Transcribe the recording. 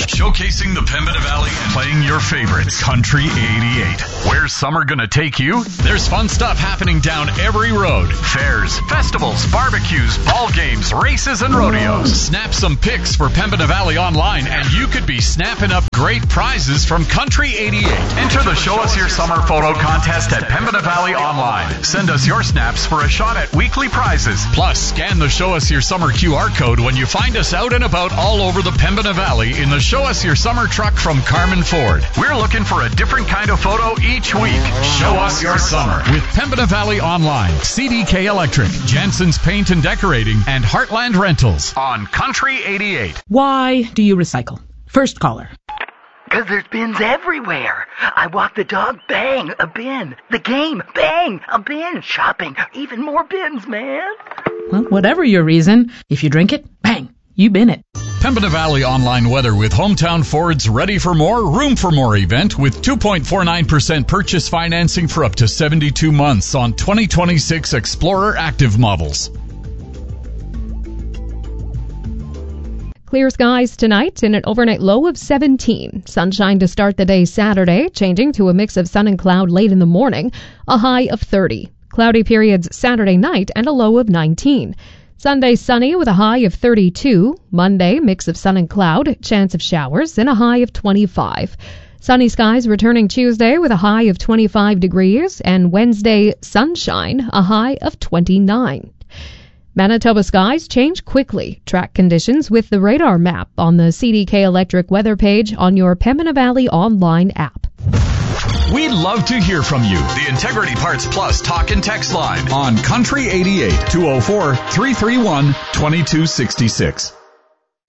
Showcasing the Pembina Valley and playing your favorites. Country 88. Where's summer gonna take you? There's fun stuff happening down every road. Fairs, festivals, barbecues, ball games, races, and rodeos. Snap some pics for Pembina Valley Online and you could be snapping up great prizes from Country 88. Enter the Show Us Your Summer photo contest at Pembina Valley Online. Send us your snaps for a shot at weekly prizes. Plus, scan the Show Us Your Summer QR code when you find us out and about all over the Pembina Valley in the Show Us Your Summer truck from Carmen Ford. We're looking for a different kind of photo each week. Show us your summer with Pembina Valley Online, CDK Electric, Jensen's Paint and Decorating, and Heartland Rentals on Country 88. Why do you recycle? First caller. Because there's bins everywhere. I walk the dog, bang, a bin. The game, bang, a bin. Shopping, even more bins, man. Well, whatever your reason, if you drink it, bang, you bin it. Pembina Valley Online weather with Hometown Ford's Ready for More, Room for More event with 2.49% purchase financing for up to 72 months on 2026 Explorer Active models. Clear skies tonight and an overnight low of 17. Sunshine to start the day Saturday, changing to a mix of sun and cloud late in the morning, a high of 30. Cloudy periods Saturday night and a low of 19. Sunday sunny with a high of 32. Monday mix of sun and cloud, chance of showers and a high of 25. Sunny skies returning Tuesday with a high of 25 degrees and Wednesday sunshine, a high of 29. Manitoba skies change quickly. Track conditions with the radar map on the CDK Electric weather page on your Pembina Valley Online app. We'd love to hear from you. The Integrity Parts Plus talk and text line on Country 88 204-331-2266.